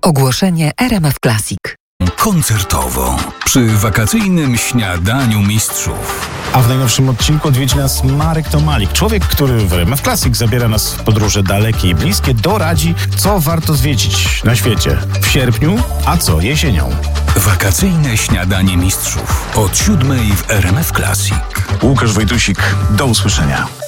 Ogłoszenie RMF Classic. Koncertowo przy wakacyjnym śniadaniu mistrzów. A w najnowszym odcinku odwiedzi nas Marek Tomalik, człowiek, który w RMF Classic zabiera nas w podróże dalekie i bliskie, doradzi, co warto zwiedzić na świecie w sierpniu, a co jesienią. Wakacyjne śniadanie mistrzów od 7:00 w RMF Classic. Łukasz Wojtusik, do usłyszenia.